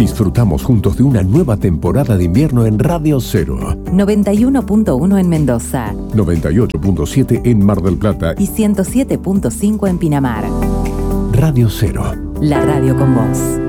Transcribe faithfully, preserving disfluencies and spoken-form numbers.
Disfrutamos juntos de una nueva temporada de invierno en Radio Cero. noventa y uno punto uno en Mendoza. noventa y ocho punto siete en Mar del Plata. Y ciento siete punto cinco en Pinamar. Radio Cero. La radio con vos.